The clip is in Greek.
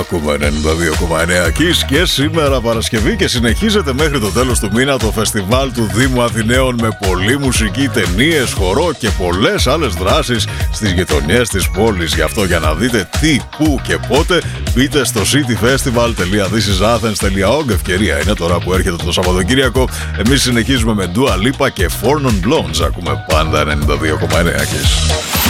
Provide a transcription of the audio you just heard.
Ακούμε 92,9 Kiss και σήμερα Παρασκευή και συνεχίζεται μέχρι το τέλος του μήνα το φεστιβάλ του Δήμου Αθηναίων με πολλή μουσική, ταινίες, χορό και πολλές άλλες δράσεις στις γειτονιές της πόλης. Γι' αυτό για να δείτε τι, πού και πότε μπείτε στο cityfestival.thisisathens.org. Ευκαιρία είναι τώρα που έρχεται το Σαββατοκύριακο. Εμείς συνεχίζουμε με Dua Lipa και Four Non Blondes. Ακούμε πάντα 92,9 Kiss.